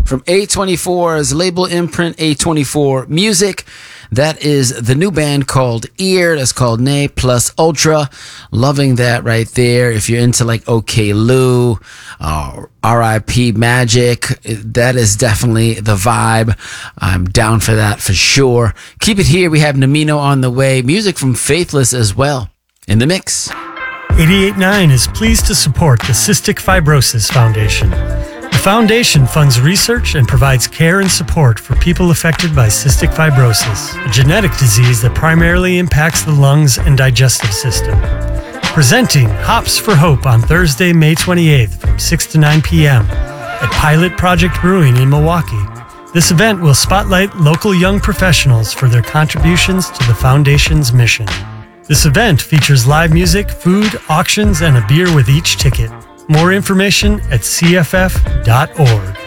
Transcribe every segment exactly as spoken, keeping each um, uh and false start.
from A twenty-four's label imprint, A twenty-four Music. That is the new band called Ear. That's called Ne Plus Ultra. Loving that right there. If you're into like OK Lou, uh, R I P Magic, that is definitely the vibe. I'm down for that for sure. Keep it here. We have Namino on the way. Music from Faithless as well in the mix. eighty-eight point nine is pleased to support the Cystic Fibrosis Foundation. The foundation funds research and provides care and support for people affected by cystic fibrosis, a genetic disease that primarily impacts the lungs and digestive system. Presenting Hops for Hope on Thursday, May twenty-eighth from six to nine p.m. at Pilot Project Brewing in Milwaukee. This event will spotlight local young professionals for their contributions to the foundation's mission. This event features live music, food, auctions, and a beer with each ticket. More information at c f f dot org.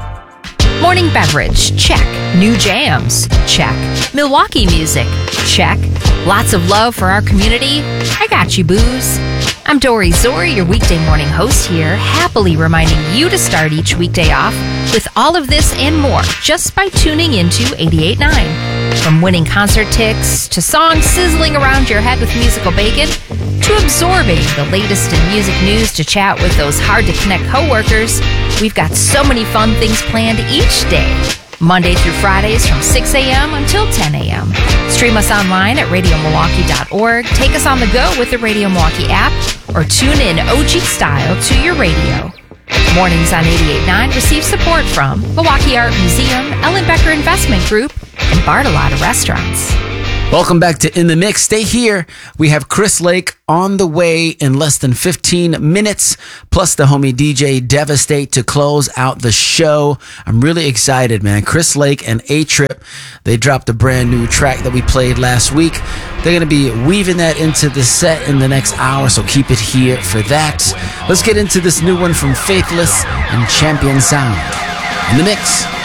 Morning beverage, check. New jams, check. Milwaukee music, check. Lots of love for our community. I got you, booze. I'm Dory Zori, your weekday morning host here, happily reminding you to start each weekday off with all of this and more just by tuning into eighty-eight point nine. From winning concert tickets, to songs sizzling around your head with musical bacon, to absorbing the latest in music news to chat with those hard-to-connect coworkers, we've got so many fun things planned each day. Monday through Fridays from six a.m. until ten a.m. Stream us online at radio milwaukee dot org, take us on the go with the Radio Milwaukee app, or tune in O G style to your radio. Mornings on eighty-eight point nine receive support from Milwaukee Art Museum, Ellen Becker Investment Group, and Bartolotta Restaurants. Welcome back to In the Mix. Stay here. We have Chris Lake on the way in less than fifteen minutes, plus the homie D J Devastate to close out the show. I'm really excited, man. Chris Lake and A-Trip, they dropped a brand new track that we played last week. They're going to be weaving that into the set in the next hour, so keep it here for that. Let's get into this new one from Faithless and Champion Sound. In the Mix.